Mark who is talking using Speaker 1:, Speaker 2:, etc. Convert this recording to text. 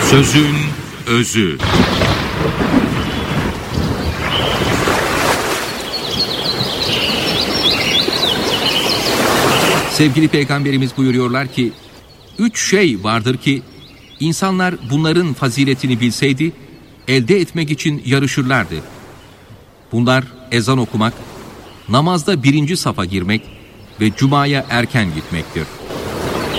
Speaker 1: Sözün özü. Sevgili Peygamberimiz buyuruyorlar ki, 3 şey vardır ki, insanlar bunların faziletini bilseydi, elde etmek için yarışırlardı. Bunlar ezan okumak, namazda 1. safa girmek ve cumaya erken gitmektir.